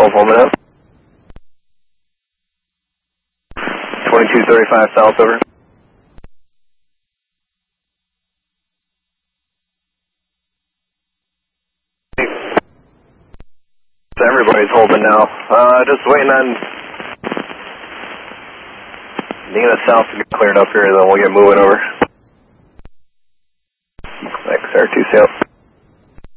12, homing up. 2235 south, over. Everybody's holding now. Just waiting on Nina South to get cleared up here, then we'll get moving over. XR2 south.